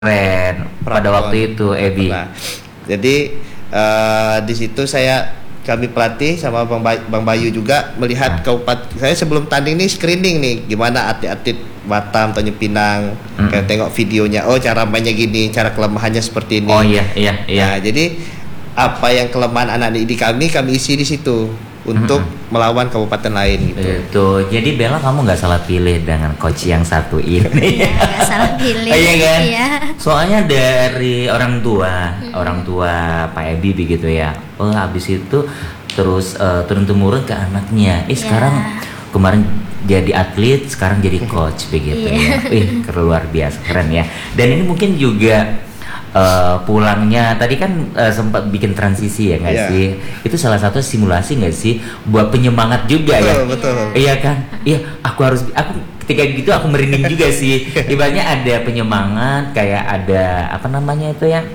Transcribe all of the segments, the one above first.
keren pada waktu itu, Ebi. Pernah. Jadi di situ kami pelatih sama Bang Bayu juga melihat kabupaten. Saya sebelum tanding nih screening nih gimana atlet-atlet Batam, Tanjung Pinang, kayak tengok videonya. Oh, cara mainnya gini, cara kelemahannya seperti ini. Oh iya. Nah, jadi apa yang kelemahan anak didik kami isi di situ untuk melawan kabupaten lain gitu. Itu. Jadi Bella, kamu nggak salah pilih dengan coach yang satu ini. Iya, nggak salah pilih. Iya kan? Iya. Soalnya dari orang tua Pak Ebi begitu ya. Oh, habis itu terus turun temurun ke anaknya. Sekarang kemarin jadi atlet, sekarang jadi coach begitu ya. Luar biasa, keren ya. Dan ini mungkin juga pulangnya tadi kan sempat bikin transisi ya nggak sih? Itu salah satu simulasi nggak sih buat penyemangat juga ya? Betul. Iya kan? Iya, aku ketika gitu aku merinding juga sih. Ibaratnya ada penyemangat, kayak ada apa namanya itu ya,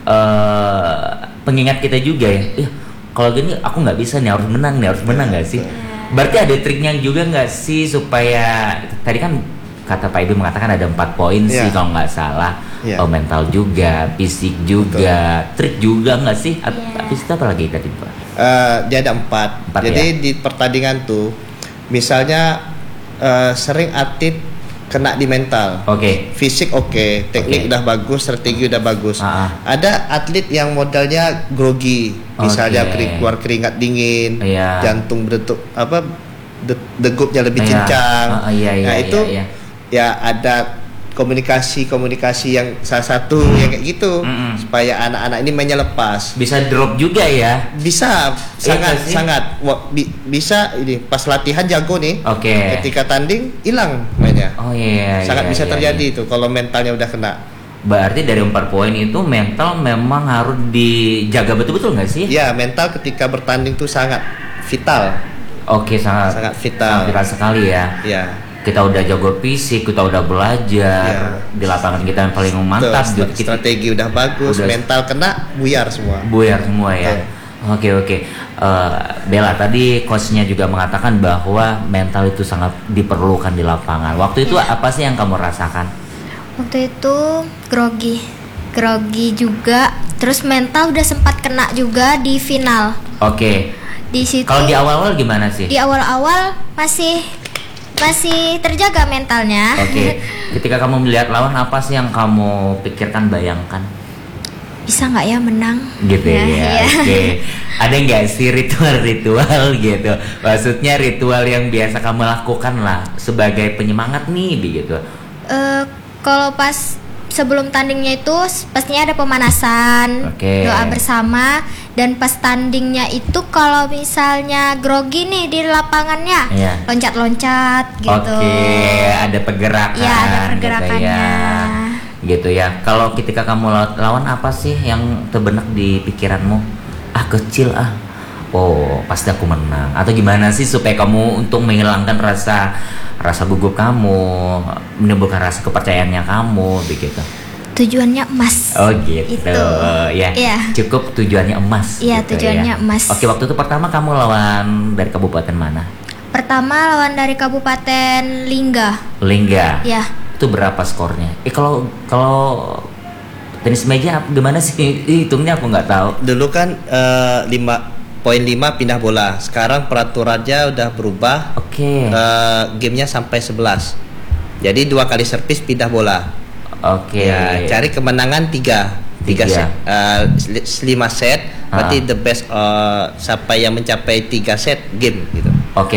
pengingat kita juga ya. Kalau gini aku nggak bisa nih, harus menang nggak sih? Berarti ada triknya juga nggak sih supaya tadi kan kata Pak Ibu mengatakan ada 4 poin sih kalau nggak salah. Mental juga, fisik juga, trik juga nggak sih? Habis itu apa lagi tadi Pak? Dia ada 4. Jadi di pertandingan tuh, misalnya sering atlet kena di mental. Fisik teknik udah bagus, strategi udah bagus. Ada atlet yang modalnya grogi, misalnya keluar keringat dingin, jantung berdetuk degupnya lebih kencang. Nah itu ya ada komunikasi yang salah satu yang kayak gitu supaya anak-anak ini mainnya lepas. Bisa drop juga ya? Bisa, sangat. Bisa ini pas latihan jago nih. Ketika tanding hilang mainnya. Sangat bisa terjadi itu kalau mentalnya udah kena. Berarti dari 4 poin itu mental memang harus dijaga betul-betul nggak sih? Ya, mental ketika bertanding tuh sangat vital. Sangat vital. Sangat vital sekali ya. Iya. Kita udah jago fisik, kita udah belajar di lapangan kita yang paling mantap. Strategi udah bagus, mental kena buyar semua ya. Oke. Bella, tadi coachnya juga mengatakan bahwa mental itu sangat diperlukan di lapangan. Waktu itu apa sih yang kamu rasakan? Waktu itu grogi juga, terus mental udah sempat kena juga di final. Di situ. Kalau di awal-awal gimana sih? Di awal-awal masih terjaga mentalnya. Ketika kamu melihat lawan, apa sih yang kamu pikirkan, bayangkan? Bisa nggak ya menang? Gitu ya. Ada nggak sih ritual gitu? Maksudnya ritual yang biasa kamu lakukan lah sebagai penyemangat nih begitu. Kalau pas sebelum tandingnya itu pastinya ada pemanasan, doa bersama. Dan pas tandingnya itu kalau misalnya grogi nih di lapangannya, loncat-loncat gitu. Ada pergerakan. Iya, ada pergerakannya. Gitu ya. Kalau ketika kamu lawan, apa sih yang terbenak di pikiranmu? Kecil pasti aku menang. Atau gimana sih supaya kamu untuk menghilangkan rasa gugup kamu, menimbulkan rasa kepercayaannya kamu begitu? Tujuannya emas. Gitu. Cukup tujuannya emas. Tujuannya emas. Waktu itu pertama kamu lawan dari kabupaten mana? Pertama lawan dari Kabupaten Lingga. Ya. Itu berapa skornya? Kalau tenis meja gimana sih hitungnya, aku nggak tahu. Dulu kan 5.5 pindah bola. Sekarang peraturannya udah berubah. Gamenya sampai 11. Jadi 2 kali servis pindah bola. Cari kemenangan 3 set, 5 set. Berarti the best siapa yang mencapai 3 set game gitu.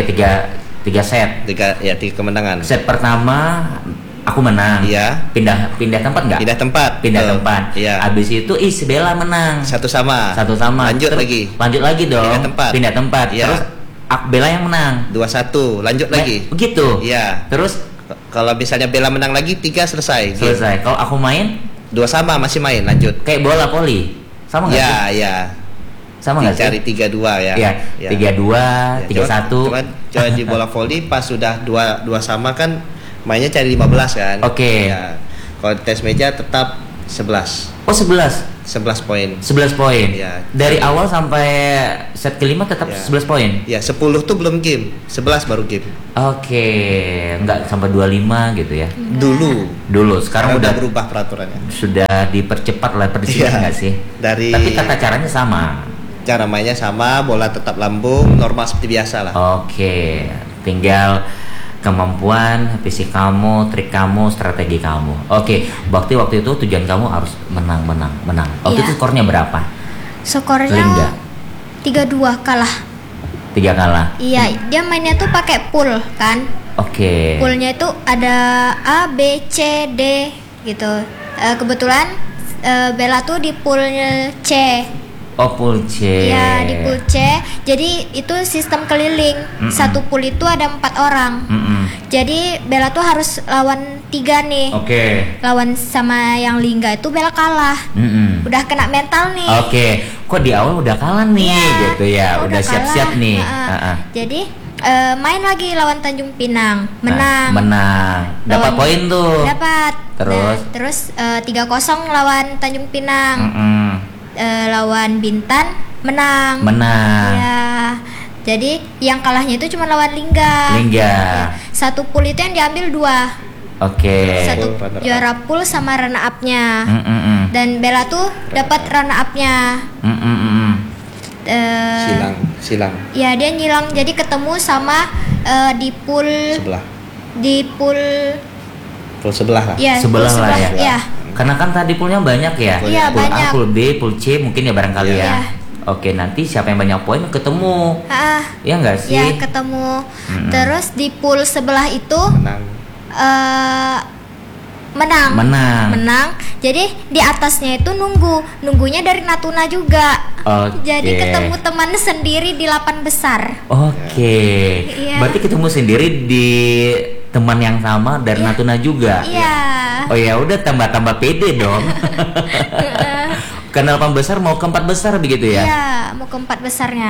3 set. 3 kemenangan. Set pertama aku menang. Pindah tempat nggak? Pindah tempat. Habis itu si Bella menang. Satu sama. Lanjut lagi dong. Pindah tempat. Terus Bella yang menang. 2-1. Lanjut lagi. Begitu. Terus kalau misalnya Bella menang lagi 3 selesai. Kalau aku main 2 sama, masih main, lanjut. Kayak bola voli. Sama nggak sih? Sama nggak sih? Cari 3-2 ya. 3-2, 3-1. Cuman di bola voli pas sudah 2 sama kan mainnya cari 15 kan. Kalau tes meja tetap 11. Oh 11 poin. 11 poin. Ya. Dari awal sampai set kelima tetap 11 poin. Ya, 10 tuh belum game, 11 baru game. Oke, enggak sampai 25 gitu ya. Dulu, sekarang udah berubah peraturannya. Sudah dipercepat enggak sih? Tapi tata caranya sama. Cara mainnya sama, bola tetap lambung, normal seperti biasa lah. Oke, tinggal kemampuan, fisik kamu, trik kamu, strategi kamu. Oke, waktu itu tujuan kamu harus menang. Waktu itu skornya berapa? Skornya 3-2 kalah. 3 kalah. Iya, dia mainnya tuh pakai pool kan. Oke. Poolnya itu ada A, B, C, D gitu. Kebetulan Bella tuh di poolnya C. Oh, pool C. Iya, di pool C. Jadi itu sistem keliling. Satu pool itu ada 4 orang. Jadi Bella tuh harus lawan 3 nih. Oke. Lawan sama yang Lingga itu Bella kalah. Udah kena mental nih. Oke. Kok di awal udah kalah nih gitu ya. Udah siap-siap nih. Jadi main lagi lawan Tanjung Pinang. Menang. Dapat poin tuh. Dapat. Terus 3-0 lawan Tanjung Pinang. Lawan Bintan menang. Ya. Jadi yang kalahnya itu cuma lawan Lingga. Ya. Satu pool itu yang diambil 2. Oke. Satu juara pool sama runner up-nya. Dan Bella tuh dapat runner up-nya. Silang. Ya, dia nyilang, jadi ketemu sama di pool sebelah. Di pool sebelah lah. Ya, sebelah lah ya. Ya. Karena kan tadi poolnya banyak ya. Iya, pool banyak. A, pool B, pool C mungkin ya barangkali ya. Oke, nanti siapa yang banyak poin ketemu. Ya enggak sih? Ya, ketemu. Terus di pool sebelah itu menang. Jadi di atasnya itu nunggunya dari Natuna juga. Jadi ketemu teman sendiri di 8 besar. Oke. Berarti ketemu sendiri di teman yang sama dari Natuna juga. Iya. Oh ya udah tambah pede dong. Karena 8 besar mau ke 4 besar begitu ya? Iya, mau ke 4 besarnya.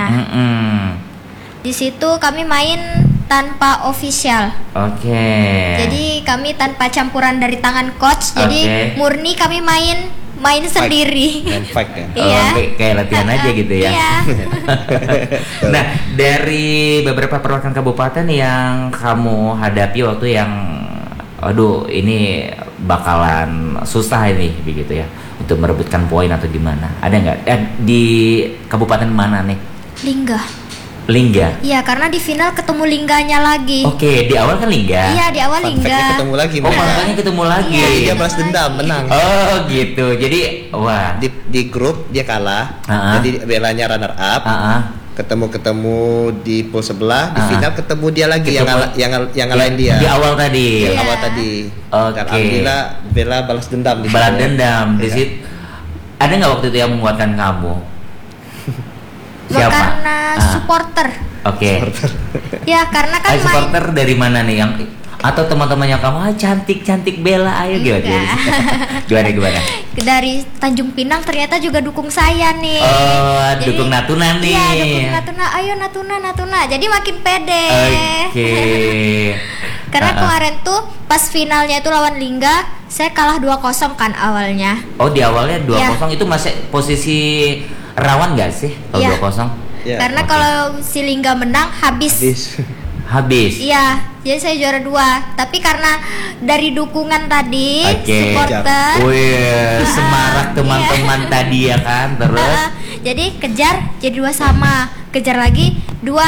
Di situ kami main tanpa official. Oke. Jadi kami tanpa campuran dari tangan coach. Jadi murni kami main sendiri. Main fight ya. Iya. Kayak latihan aja gitu ya. Iya. Nah, dari beberapa perwakilan kabupaten yang kamu hadapi waktu yang ini bakalan susah ini begitu ya untuk merebutkan poin atau gimana? Ada nggak? Di kabupaten mana nih? Lingga. Iya, karena di final ketemu Lingganya lagi. Oke, di awal kan Lingga. Iya, di awal Lingga. Ketemu lagi. Makanya ketemu lagi. Iya, dia balas dendam, menang. Oh, gitu. Jadi, wah. Di grup dia kalah. Jadi Bellanya runner up. Ketemu di pool sebelah, di final ketemu dia lagi yang ngalahin dia. Di awal tadi. Dan alhamdulillah Bella balas dendam di situ. Ada nggak waktu itu yang menguatkan kamu? Siapa? Karena supporter. Oke. Ya, karena kan supporter dari mana nih yang atau teman-temannya kamu cantik Bella ayo gimana? Dari Tanjung Pinang ternyata juga dukung saya nih. Dukung Natuna nih. Iya, dukung Natuna. Ayo Natuna. Jadi makin pede. Oke. Karena kemarin tuh pas finalnya itu lawan Lingga, saya kalah 2-0 kan awalnya. Oh, di awalnya 2-0 itu masih posisi rawan gak sih kalau 2-0? Ya. Karena kalau si Lingga menang habis. Iya, jadi saya juara 2. Tapi karena dari dukungan tadi, supporter, semarak teman-teman tadi ya kan, terus. Jadi kejar, jadi 2 sama. Kejar lagi 2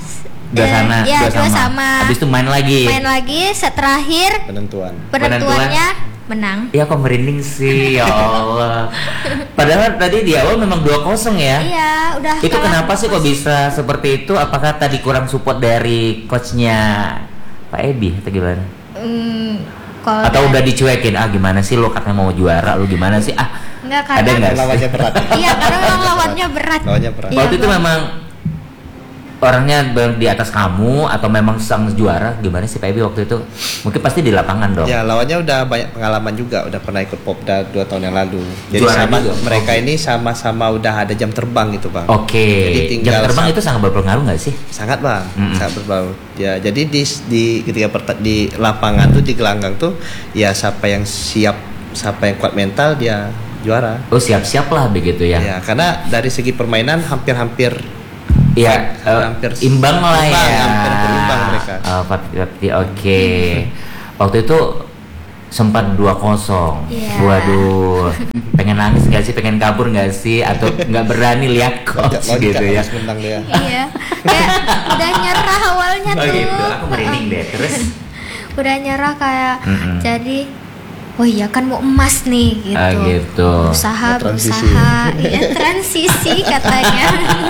sama. Habis itu main lagi. Set terakhir penentuannya menang. Iya, kok merinding sih, ya Allah. Padahal tadi di awal memang 2-0 ya. Iya, udah. Itu kenapa sih kok bisa seperti itu? Apakah tadi kurang support dari coachnya Pak Ebi atau gimana? Atau udah dicuekin? Gimana sih lo katanya mau juara, lo gimana sih? Enggak, karena ada nggak lawannya berat? Iya, karena lawannya berat. Waktu itu memang orangnya di atas kamu atau memang sang juara, gimana sih Pak Ebi waktu itu? Mungkin pasti di lapangan dong. Ya, lawannya udah banyak pengalaman juga, udah pernah ikut Popda 2 tahun yang lalu. Jadi juara sama juga. Mereka ini sama-sama udah ada jam terbang gitu, Bang. Jadi jam terbang itu sangat berpengaruh nggak sih? Sangat, Bang. Sangat berpengaruh. Ya, jadi di ketika di lapangan tuh, di gelanggang tuh, ya siapa yang siap siapa yang kuat mental dia juara. Oh, siap-siap lah begitu ya. Ya, karena dari segi permainan hampir ya hampir imbang lah ya. Hampir berimbang mereka. Oke. Waktu itu sempat 2-0. Waduh. Pengen nangis nggak sih, pengen kabur nggak sih, atau nggak berani lihat coach gitu ya? Iya, kayak udah nyerah awalnya tuh. Oh gitu, aku merinding deh. Terus udah nyerah kayak jadi, oh iya kan mau emas nih gitu. Gitu. Berusaha, ya transisi katanya.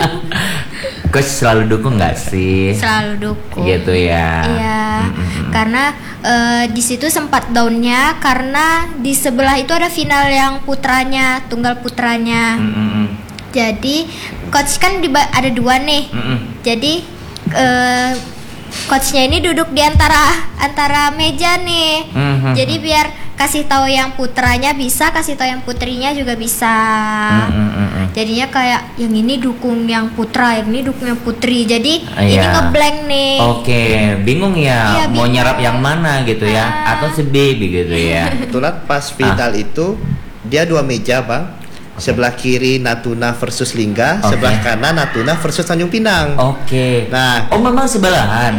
Coach selalu dukung nggak sih? Selalu dukung. Gitu ya. Iya, karena di situ sempat downnya karena di sebelah itu ada final yang putranya, tunggal putranya. Jadi coach kan ada 2 nih. Jadi coachnya ini duduk di antara meja nih. Jadi biar kasih tahu yang putranya bisa, kasih tahu yang putrinya juga bisa. Jadinya kayak yang ini dukung yang putra, yang ini dukung yang putri. Jadi ini ngeblank nih. Oke, bingung ya, mau nyerap yang mana gitu ya, atau si baby gitu ya. Kebetulan pas final itu dia 2 meja, Bang. Sebelah kiri Natuna versus Lingga, sebelah kanan Natuna versus Tanjung Pinang. Nah, memang sebelahan.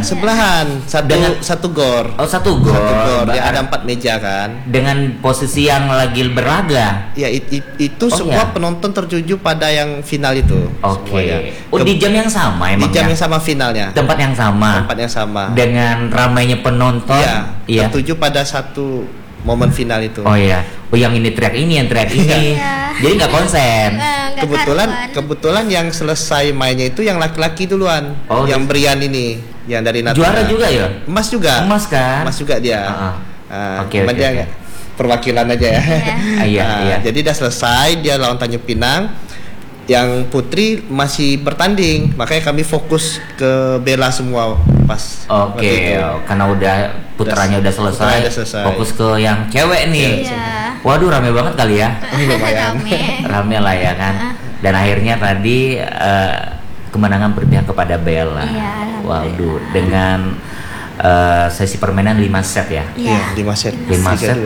Satu gor. Oh, satu gor. Dia ada 4 meja kan. Dengan posisi yang lagi berlaga. Ya itu semua penonton tertuju pada yang final itu. Di jam yang sama emang. Di jam yang sama finalnya. Tempat yang sama. Dengan ramainya penonton. Iya. Tertuju pada satu momen final itu. Oh yang ini teriak ini, yang teriak ini. Jadi nggak konsen. Kebetulan yang selesai mainnya itu yang laki-laki duluan. Yang Brian ini, yang dari Natuna. Juara juga ya? Emas juga. Emas kan? Emas juga dia. Oke. Perwakilan aja ya. Iya. Jadi udah selesai, dia lawan Tanjung Pinang. Yang putri masih bertanding, makanya kami fokus ke Bella semua pas. Karena putranya udah selesai. Fokus ke yang cewek nih. Waduh, rame banget kali ya. Lumayan. Rame lah ya kan. Dan akhirnya tadi kemenangan berpihak kepada Bella. Waduh, dengan sesi permainan 5 set ya. Iya, 5 set. 5 set.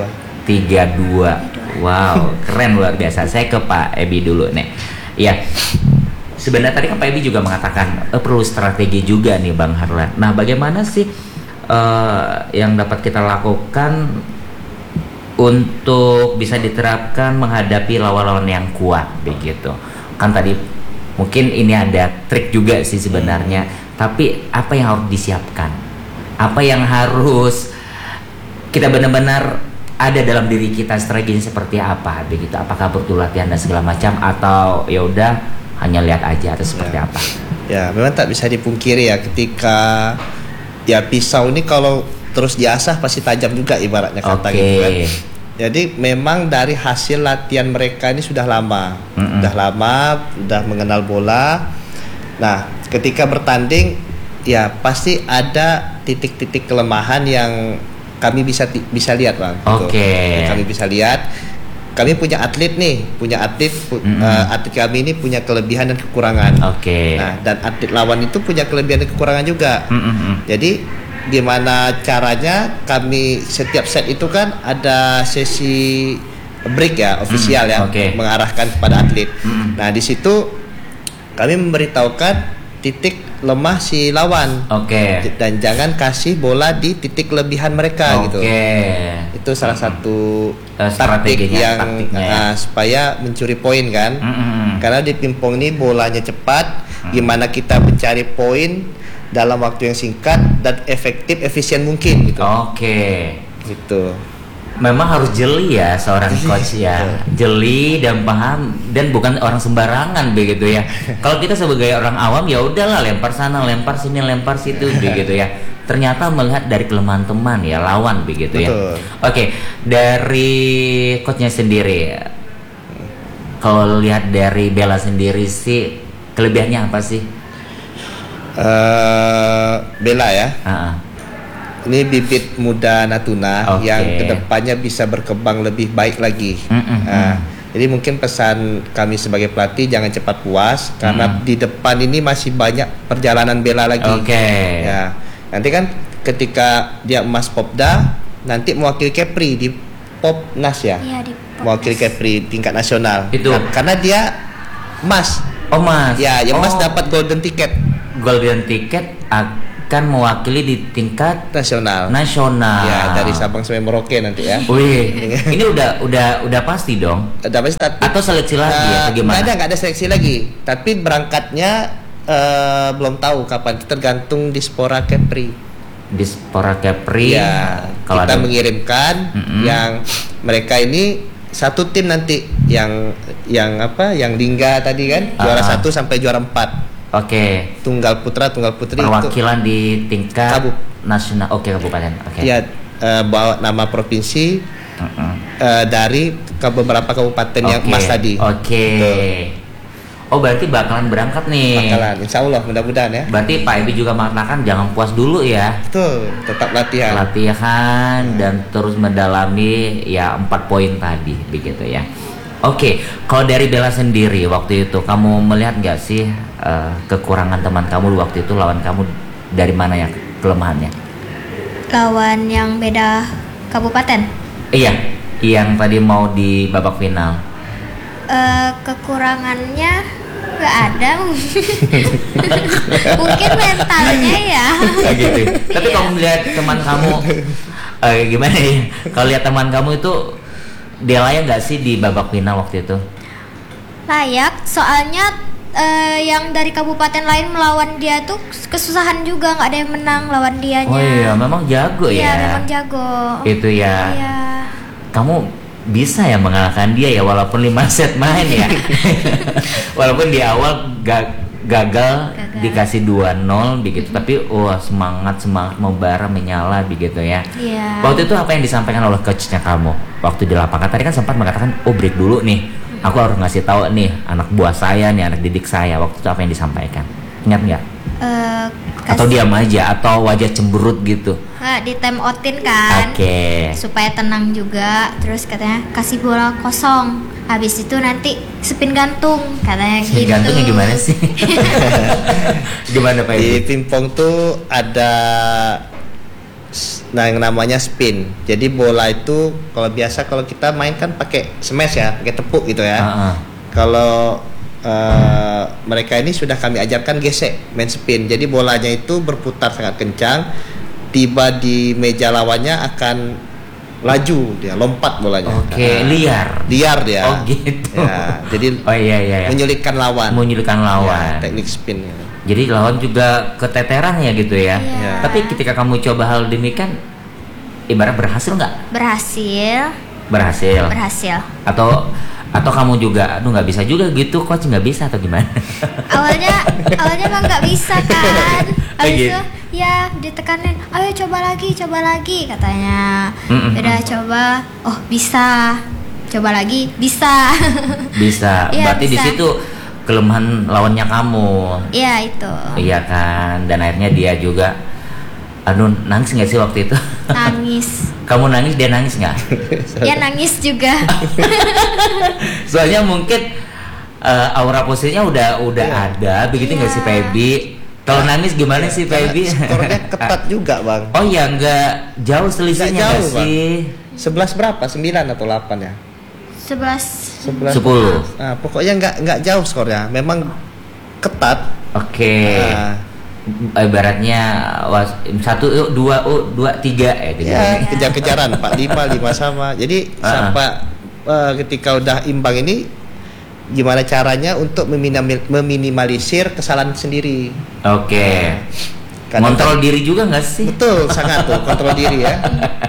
3-2. Wow, keren luar biasa. Saya ke Pak Ebi dulu nih. Ya, sebenarnya tadi kan Pak Ebi juga mengatakan perlu strategi juga nih Bang Harlan. Nah, bagaimana sih yang dapat kita lakukan untuk bisa diterapkan menghadapi lawan-lawan yang kuat begitu? Kan tadi mungkin ini ada trik juga sih sebenarnya. Tapi apa yang harus disiapkan? Apa yang harus kita benar-benar ada dalam diri kita, strateginya seperti apa begitu? Apakah butuh latihan dan segala macam, atau ya udah hanya lihat aja atau seperti apa? Ya, memang tak bisa dipungkiri ya, ketika ya pisau ini kalau terus diasah pasti tajam juga ibaratnya kata gitu kan. Jadi memang dari hasil latihan mereka ini sudah lama, sudah mengenal bola. Nah, ketika bertanding ya pasti ada titik-titik kelemahan yang kami bisa lihat, Bang. Kami bisa lihat. Kami punya atlet nih, atlet kami ini punya kelebihan dan kekurangan. Nah, dan atlet lawan itu punya kelebihan dan kekurangan juga. Jadi gimana caranya kami setiap set itu kan ada sesi break ya, ofisial ya, mengarahkan kepada atlet. Nah, di situ kami memberitahukan titik lemah si lawan. Dan jangan kasih bola di titik kelebihan mereka gitu. Itu salah satu taktik yang supaya mencuri poin kan. Karena di pingpong ini bolanya cepat, gimana kita mencari poin dalam waktu yang singkat dan efektif, efisien mungkin gitu. Gitu. Memang harus jeli ya seorang coach ya, jeli dan paham, dan bukan orang sembarangan begitu ya. Kalau kita sebagai orang awam ya udahlah, lempar sana, lempar sini, lempar situ begitu ya. Ternyata melihat dari kelemahan teman ya, lawan begitu ya. Dari coachnya sendiri, kalau lihat dari Bella sendiri sih, kelebihannya apa sih? Bella ya. Ini bibit muda Natuna yang kedepannya bisa berkembang lebih baik lagi. Jadi mungkin pesan kami sebagai pelatih, jangan cepat puas karena di depan ini masih banyak perjalanan Bella lagi. Ya, nanti kan ketika dia emas Popda, nanti mewakili Kepri di Popnas ya. Iya, di Mewakili Kepri tingkat nasional. Itu karena dia emas. Oh, emas. Ya, yang emas dapat golden ticket. Golden ticket akan mewakili di tingkat nasional. Ya, dari Sabang sampai Merauke nanti ya. Wih, ini udah pasti dong. Udah pasti. Atau seleksi lagi ya, gimana? Nggak ada seleksi lagi. Tapi berangkatnya belum tahu kapan. Tergantung Dispora Kepri. Dispora Kepri. Ya, kalau kita mengirimkan yang mereka ini satu tim nanti yang Lingga tadi kan juara 1 sampai juara 4. Oke. Tunggal putra, tunggal putri. Perwakilan di tingkat nasional. Oke, kabupaten. Oke. Ya, bawa nama provinsi dari beberapa kabupaten yang emas tadi. Oke. Oh, berarti bakalan berangkat nih. Bakalan, insya Allah, mudah-mudahan ya. Berarti Pak Ebi juga mengatakan jangan puas dulu ya. Betul, tetap latihan. Dan terus mendalami ya 4 poin tadi, begitu ya. Oke, kalau dari Bella sendiri waktu itu kamu melihat nggak sih kekurangan teman kamu waktu itu, lawan kamu dari mana ya kelemahannya? Lawan yang beda kabupaten? Iya, yang tadi mau di babak final. Kekurangannya nggak ada. Mungkin mentalnya ya. Gitu. Tapi kamu melihat teman kamu gimana ya? Kalau lihat teman kamu itu dia layak nggak sih di babak final waktu itu? Layak, soalnya yang dari kabupaten lain melawan dia tuh kesusahan juga, nggak ada yang menang lawan dianya. Oh iya, memang jago ya. Iya, memang jago. Itu ya. Iya. Kamu bisa ya mengalahkan dia ya, walaupun 5 set main ya. Walaupun di awal gagal dikasih 2-0 begitu, tapi semangat mau bara menyala begitu ya. Iya. Waktu itu apa yang disampaikan oleh coachnya kamu waktu di lapangan? Tadi kan sempat mengatakan break dulu nih, aku harus ngasih tahu nih anak buah saya nih, anak didik saya. Waktu itu apa yang disampaikan? Ingat nggak? Atau diam aja, atau wajah cemberut gitu? Di time outin kan. Oke. Supaya tenang juga. Terus katanya kasih bola kosong. Habis itu nanti spin gantung katanya gitu. Spin gantungnya gimana sih? Gimana Pak? Di pingpong tuh ada yang namanya spin. Jadi bola itu kalau kita main kan pakai smash ya, pakai tepuk gitu ya. Kalau mereka ini sudah kami ajarkan gesek, main spin. Jadi bolanya itu berputar sangat kencang, tiba di meja lawannya akan laju, dia lompat bolanya. Oke, liar dia. Oh gitu. Ya, jadi iya. Menyulitkan lawan. Ya, teknik spin. Jadi lawan juga keteteran ya gitu ya. Yeah. Tapi ketika kamu coba hal demikian, ibarat berhasil nggak? Berhasil. Atau kamu juga, aduh nggak bisa juga gitu, coach nggak bisa atau gimana? Awalnya emang nggak bisa kan. Habis itu ya ditekanin, ayo coba lagi katanya. Udah coba, oh bisa. Coba lagi, bisa. Bisa. Ya, berarti di situ kelemahan lawannya kamu. Iya itu. Iya kan, dan akhirnya dia juga, aduh nangis nggak sih waktu itu? Nangis. Kamu nangis, dia nangis nggak? Ya nangis juga. Soalnya mungkin aura posisinya udah ada, begitu nggak sih Pak Ebi? Kalau nangis gimana sih Pak Ebi? Skornya ketat juga Bang. Oh ya, nggak jauh selisihnya nggak sih? 11 berapa? 9 atau 8 ya? 11. 10. Nah, pokoknya nggak jauh skornya. Memang ketat. Oke. Ibaratnya 1, 2, 3 gitu. Ya, kejar-kejaran 4-5 sama. Jadi sampai ketika udah imbang ini, gimana caranya untuk meminimalisir kesalahan sendiri. Oke. Kontrol diri juga nggak sih? Betul, sangat tuh kontrol diri ya.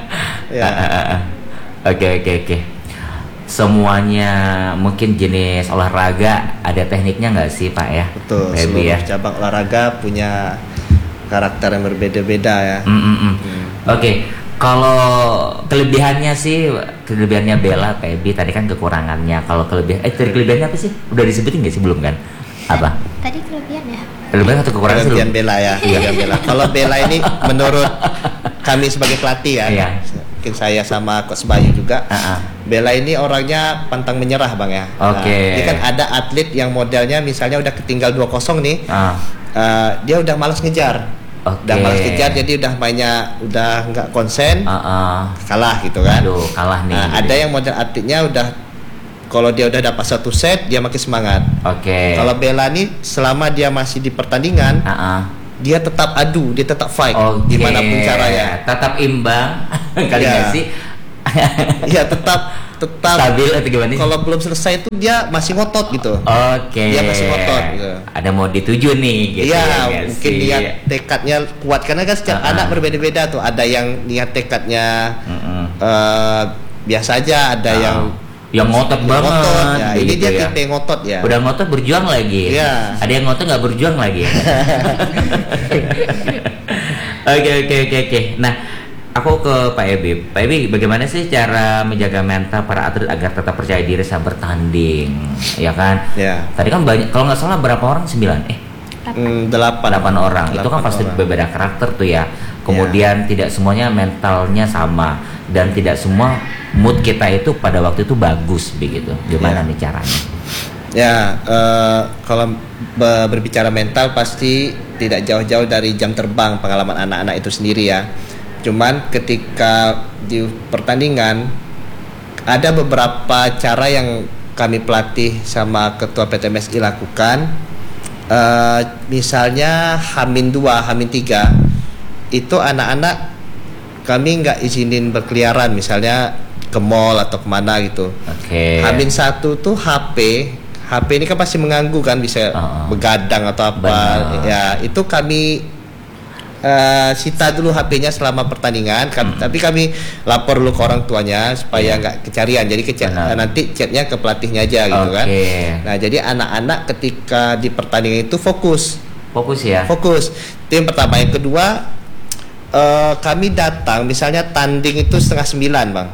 Oke. Semuanya mungkin jenis olahraga ada tekniknya nggak sih Pak ya? Betul. Seluruh cabang olahraga punya karakter yang berbeda-beda ya. Oke. Kalau kelebihannya Bella, Pak Ebi tadi kan kekurangannya. Kalau kelebihannya apa sih? Udah disebutin nggak sih, belum kan? Apa? Tadi kelebihannya. Kelebihan atau kekurangan? Kelebihan Bella ya. Bella. Kalau Bella ini menurut kami sebagai pelatih ya. Mungkin saya sama Coach Bayu juga. Bella ini orangnya pantang menyerah Bang ya. Oke. Ini kan ada atlet yang modelnya misalnya udah ketinggal 2-0 nih. Dia udah malas ngejar. Udah malas kejar, jadi udah mainnya udah nggak konsen, kalah gitu kan. Aduh, kalah nih. Nah, gitu. Ada yang model atletnya udah, kalau dia udah dapat satu set dia makin semangat. Kalau Bella nih selama dia masih di pertandingan, dia tetap adu, dia tetap fight, gimana pun caranya. Tetap imbang, kali nggak sih? Iya, tetap stabil atau gimana? Kalau belum selesai itu dia masih ngotot gitu. Dia masih ngotot. Gitu. Ada mau dituju nih, gitu. Iya, mungkin niat tekadnya kuat, karena kan setiap anak berbeda-beda tuh. Ada yang niat tekadnya biasa aja, ada yang ngotot banget. Ya, ini dia tipe ngotot ya. Udah ngotot berjuang lagi. Iya. Ada yang ngotot nggak berjuang lagi. Oke. Nah, aku ke Pak Ebi. Pak Ebi, bagaimana sih cara menjaga mental para atlet agar tetap percaya diri saat bertanding? Ya kan? Ya. Tadi kan banyak, kalau nggak salah berapa orang? 9? 8 orang. Itu kan pasti berbeda karakter tuh ya. Kemudian tidak semuanya mentalnya sama, dan tidak semua mood kita itu pada waktu itu bagus begitu. Gimana nih caranya? Ya, kalau berbicara mental pasti tidak jauh-jauh dari jam terbang pengalaman anak-anak itu sendiri ya. Cuman ketika di pertandingan ada beberapa cara yang kami pelatih sama ketua PTMSI lakukan. Misalnya H-2, H-3 itu anak-anak kami nggak izinin berkeliaran, misalnya ke mall atau kemana gitu. H-1 tuh HP ini kan pasti mengganggu kan, bisa begadang atau apa. Ya, itu kami sita dulu HP-nya selama pertandingan. Tapi kami lapor dulu ke orang tuanya supaya nggak kecarian. Jadi nanti chatnya ke pelatihnya aja gitu kan. Nah, jadi anak-anak ketika di pertandingan itu fokus ya. Fokus. Itu yang pertama. Yang kedua, kami datang, misalnya tanding itu 8:30 Bang.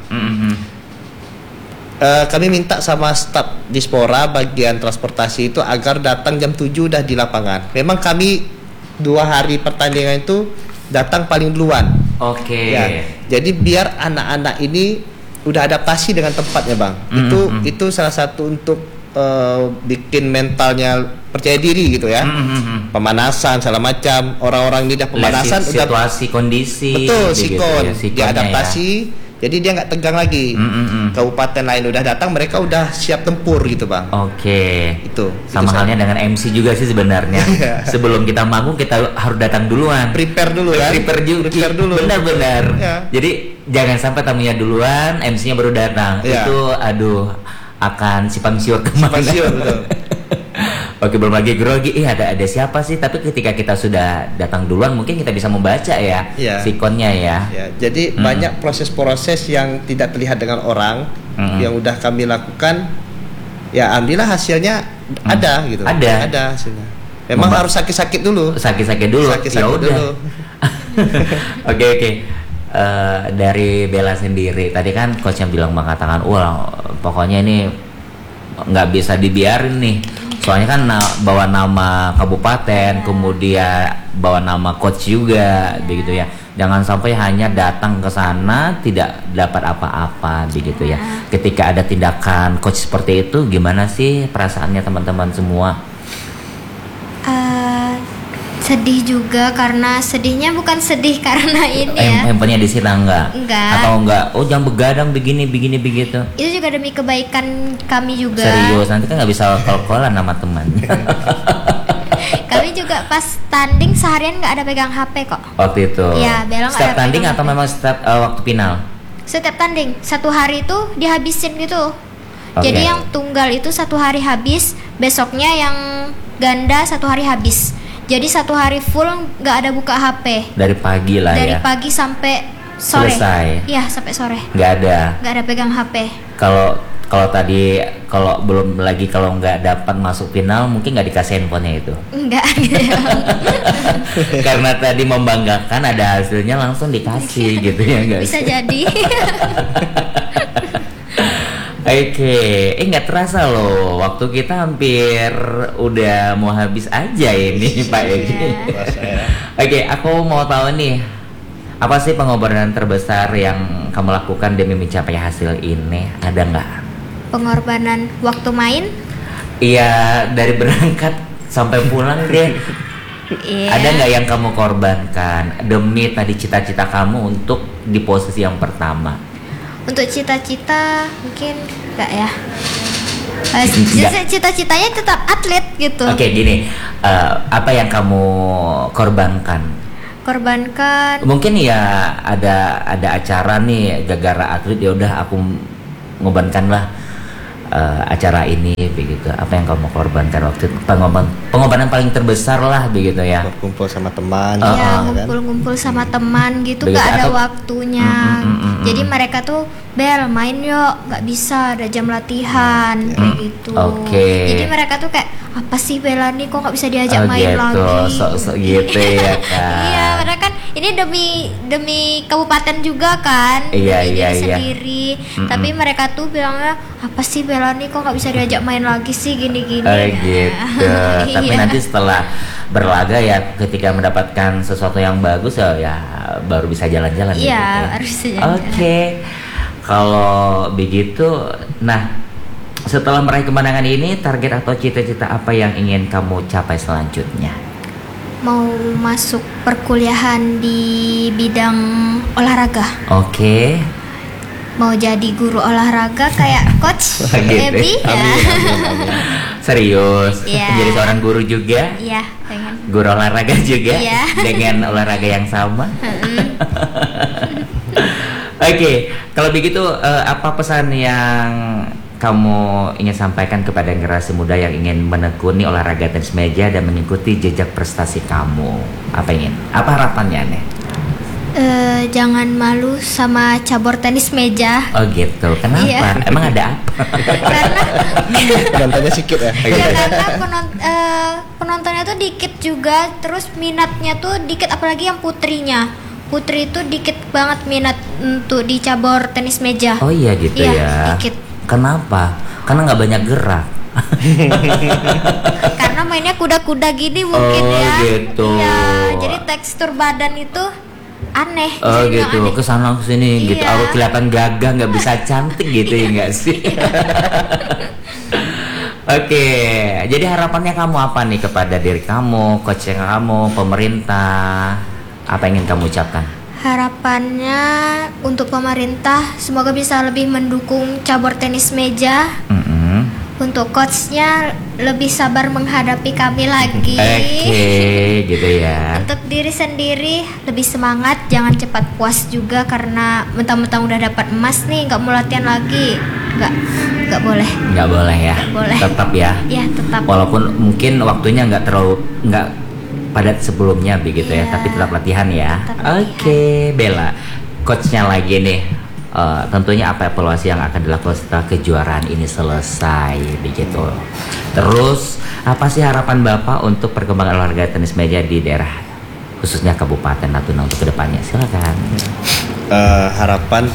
Kami minta sama staf Dispora bagian transportasi itu agar datang jam 7 udah di lapangan. Memang kami 2 hari pertandingan itu datang paling duluan. Ya, jadi biar anak-anak ini udah adaptasi dengan tempatnya Bang. Itu salah satu untuk bikin mentalnya percaya diri gitu ya. Pemanasan segala macam, orang-orang ini udah pemanasan, situasi kondisi, betul, sikon ya, dia adaptasi ya. Jadi dia nggak tegang lagi. Kabupaten lain udah datang, mereka udah siap tempur gitu Bang. Itu sama halnya dengan MC juga sih sebenarnya. Sebelum kita manggung kita harus datang duluan, prepare dulu kan. Prepare dulu. Benar-benar ya. Jadi jangan sampai tamunya duluan, MC-nya baru datang. Itu akan simpang siur kemana. Betul. Belum lagi grogi. Ada siapa sih? Tapi ketika kita sudah datang duluan, mungkin kita bisa membaca ya sikonnya ya. Jadi banyak proses-proses yang tidak terlihat dengan orang yang udah kami lakukan. Ya, alhamdulillah hasilnya ada gitu. Ada hasilnya. Memang harus sakit-sakit dulu. Ya udah. Oke. Dari Bella sendiri, tadi kan coach yang bilang mengatakan, pokoknya ini nggak bisa dibiarin nih. Soalnya kan bawa nama kabupaten, kemudian bawa nama coach juga, begitu ya. Jangan sampai hanya datang ke sana tidak dapat apa-apa, begitu ya. Ketika ada tindakan coach seperti itu, gimana sih perasaannya teman-teman semua? Sedih juga, karena sedihnya bukan sedih karena ini ya. Handphonenya disita enggak? Atau enggak? Jangan begadang begini begitu. Itu juga demi kebaikan kami juga. Serius, nanti kan nggak bisa kol-kolan sama teman. Kami juga pas tanding seharian nggak ada pegang HP kok. Waktu itu. Iya, Bella nggak ada. Setiap tanding atau memang setiap waktu final? Setiap tanding, 1 hari itu dihabisin gitu. Jadi yang tunggal itu 1 hari habis, besoknya yang ganda 1 hari habis. Jadi 1 hari full nggak ada buka HP. Dari pagi lah Dari pagi sampai sore. Selesai. Iya, sampai sore. Nggak ada pegang HP. Kalau tadi belum lagi kalau nggak dapat masuk final, mungkin nggak dikasih handphonenya itu. Enggak. Karena tadi membanggakan ada hasilnya langsung dikasih gitu ya, nggak? Bisa jadi. Nggak terasa loh, waktu kita hampir udah mau habis aja ini Pak Edi. Aku mau tahu nih, apa sih pengorbanan terbesar yang kamu lakukan demi mencapai hasil ini? Ada nggak? Pengorbanan waktu main? Iya, dari berangkat sampai pulang deh. Ada nggak yang kamu korbankan demi tadi cita-cita kamu untuk di posisi yang pertama? Untuk cita-cita mungkin enggak ya. Cita-citanya tetap atlet gitu. Oke, gini, apa yang kamu korbankan? Mungkin ya ada acara nih gara-gara atlet, ya udah aku ngorbankan lah acara ini begitu. Apa yang kamu korbankan waktu itu? Pengorbanan paling terbesar lah begitu ya. Berkumpul sama teman. Iya, ngumpul-ngumpul sama teman gitu, begitu, gak ada waktunya. Jadi mereka tuh, Bel main yuk, nggak bisa, ada jam latihan kayak gitu. Jadi mereka tuh kayak, apa sih Bella nih kok nggak bisa diajak main lagi? Sok gitu ya kan. Iya, karena kan ini demi kabupaten juga kan. Iya. Sendiri. Tapi mereka tuh bilangnya, apa sih Bella nih kok nggak bisa diajak main lagi sih gini-gini. Gitu. Tapi nanti setelah berlaga ya, ketika mendapatkan sesuatu yang bagus ya baru bisa jalan-jalan. Iya, harus bisa jalan-jalan. Oke. Kalau begitu, nah setelah meraih kemenangan ini, target atau cita-cita apa yang ingin kamu capai selanjutnya? Mau masuk perkuliahan di bidang olahraga. Oke. Mau jadi guru olahraga kayak Coach Ebi ya. Amin. Serius? Yeah. Jadi seorang guru juga? Iya, pengen. Guru olahraga juga? Yeah. Dengan olahraga yang sama? Oke, kalau begitu apa pesan yang kamu ingin sampaikan kepada generasi muda yang ingin menekuni olahraga tenis meja dan mengikuti jejak prestasi kamu? Apa harapannya nih? Jangan malu sama cabur tenis meja. Oh gitu, kenapa? Iya. Emang ada apa? Karena penontonnya sedikit ya. karena penontonnya tuh dikit juga, terus minatnya tuh dikit, apalagi yang putrinya. Putri itu dikit banget minat untuk di cabur tenis meja. Oh iya gitu ya. Dikit. Kenapa? Karena nggak banyak gerak. Karena mainnya kuda-kuda gini mungkin ya. Gitu. Iya, jadi tekstur badan itu aneh. Oh gitu, kesana kesini gitu. Iya. Aku kelihatan gagah, nggak bisa cantik gitu ya nggak sih? Oke, jadi harapannya kamu apa nih kepada diri kamu, coach yang kamu, pemerintah? Apa yang ingin kamu ucapkan? Harapannya untuk pemerintah semoga bisa lebih mendukung cabur tenis meja. Untuk coachnya lebih sabar menghadapi kami lagi. Oke, gitu ya. Untuk diri sendiri lebih semangat, jangan cepat puas juga karena mentang-mentang udah dapat emas nih nggak mau latihan lagi. Nggak boleh. Nggak boleh ya. Boleh. Tetap ya. Ya tetap. Walaupun mungkin waktunya nggak padat sebelumnya begitu ya, tapi tetap latihan ya. Oke, Bella, coachnya lagi nih. Tentunya apa evaluasi yang akan dilakukan setelah kejuaraan ini selesai begitu. Terus apa sih harapan Bapak untuk perkembangan olahraga tenis meja di daerah khususnya Kabupaten Natuna untuk kedepannya? Silakan. Harapan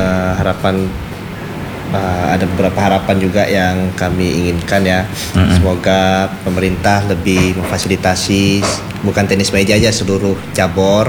ada beberapa harapan juga yang kami inginkan ya. Semoga pemerintah lebih memfasilitasi bukan tenis meja aja, seluruh cabur.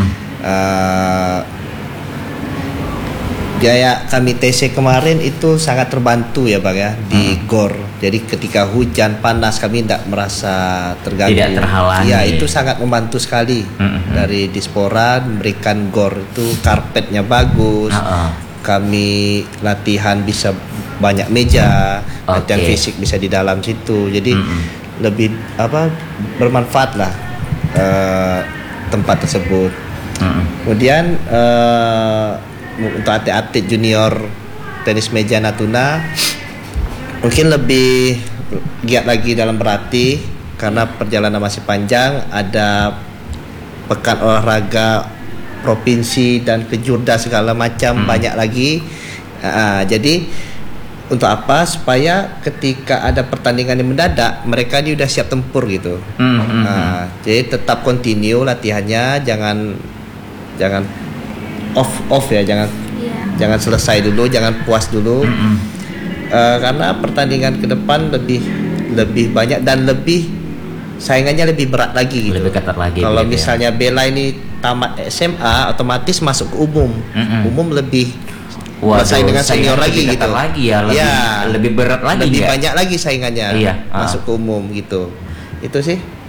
Gaya kami TC kemarin itu sangat terbantu ya Bang ya di GOR. Jadi ketika hujan panas kami tidak merasa terganggu. Tidak terhalangi. Ya itu sangat membantu sekali. Dari Dispora memberikan GOR itu karpetnya bagus. Kami latihan bisa banyak meja, latihan fisik bisa di dalam situ. Jadi lebih bermanfaat lah tempat tersebut. Kemudian untuk atlet-atlet junior tenis meja Natuna mungkin lebih giat lagi dalam berlatih karena perjalanan masih panjang. Ada pekan olahraga provinsi dan kejurda segala macam banyak lagi. Jadi untuk apa? Supaya ketika ada pertandingan yang mendadak mereka ini udah siap tempur gitu. Jadi tetap continue latihannya, jangan off ya, jangan selesai dulu, jangan puas dulu. Karena pertandingan ke depan lebih banyak dan lebih saingannya lebih berat lagi gitu. Lebih ketat lagi. Kalau gitu misalnya Bella ini tamat SMA otomatis masuk ke umum. Umum lebih bersaing dengan senior lagi gitu. Lebih berat lagi. Lebih banyak lagi saingannya masuk ke umum gitu. Itu sih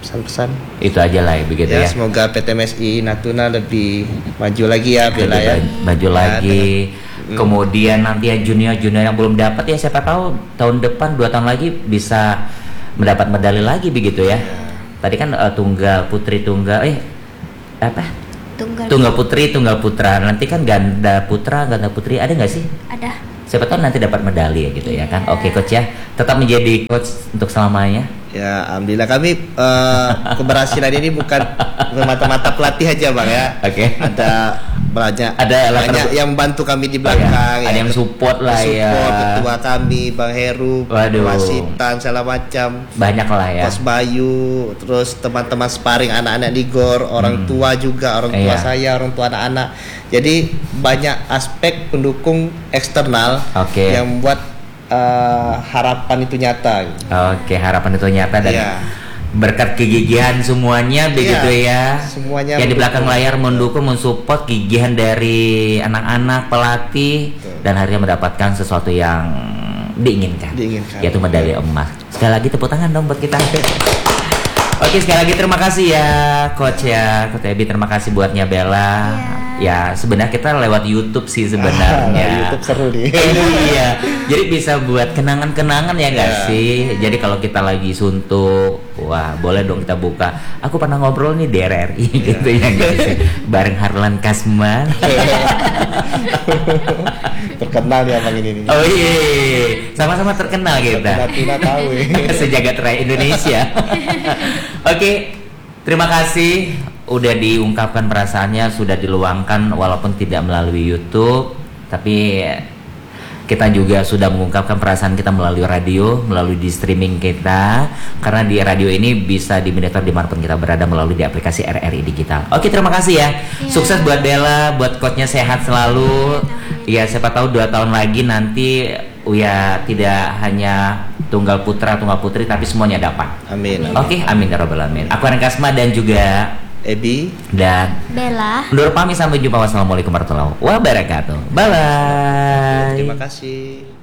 pesan-pesan itu aja lah begitu ya. Semoga PTMSI Natuna lebih maju lagi ya Bella ya. Maju lagi. Kemudian nanti ya junior yang belum dapat ya siapa tahu tahun depan 2 tahun lagi bisa mendapat medali lagi begitu ya. Tadi kan tunggal putri tunggal tunggal putri tunggal putra, nanti kan ganda putra ganda putri ada nggak sih? Ada. Siapa tahu nanti dapat medali ya gitu ya kan. Oke coach ya, tetap menjadi coach untuk selamanya. Ya, alhamdulillah kami keberhasilan ini bukan mata-mata pelatih aja Bang ya. Oke. Banyak yang membantu kami di belakang. Ada yang support lah ya. Support ketua kami Bang Heru, wasitan segala macam. Banyak lah ya. Coach Bayu, terus teman-teman sparring anak-anak di GOR, orang tua juga, orang tua saya, orang tua anak-anak. Jadi banyak aspek pendukung eksternal yang membuat harapan itu nyata. Harapan itu nyata dan berkat kegigihan semuanya begitu ya. Semuanya yang di belakang layar mendukung, mensupport kegigihan dari anak-anak pelatih dan akhirnya mendapatkan sesuatu yang diinginkan. Yaitu medali emas. Sekali lagi tepuk tangan dong buat kita. Oke, sekali lagi terima kasih ya Coach ya, Coach Ebi, terima kasih buatnya Bella. Ya sebenarnya kita lewat YouTube sih sebenarnya. YouTube seru nih. Iya, jadi bisa buat kenangan-kenangan ya nggak sih. Jadi kalau kita lagi suntuk, wah boleh dong kita buka. Aku pernah ngobrol nih di RRI gitu ya nggak sih, bareng Harlan Kasman. Terkenal ya Bang ini. Oh iya, sama-sama terkenal kita. Natuna tahu ya. Sejagat raya Indonesia. Oke, terima kasih udah diungkapkan perasaannya, sudah diluangkan walaupun tidak melalui YouTube, tapi kita juga sudah mengungkapkan perasaan kita melalui radio, melalui di streaming kita, karena di radio ini bisa dimonitor dimanapun kita berada melalui di aplikasi RRI Digital. Oke, terima kasih ya. Sukses buat Bella, buat coachnya sehat selalu. Ya siapa tahu 2 tahun lagi nanti ya tidak hanya tunggal putra, tunggal putri, tapi semuanya dapat. Amin. Oke, amin ya rabbal alamin. Aku Harlan Kasman dan juga Ebi dan Bella. Undur pamit, sampai jumpa. Wassalamualaikum warahmatullahi wabarakatuh. Bye bye. Terima kasih.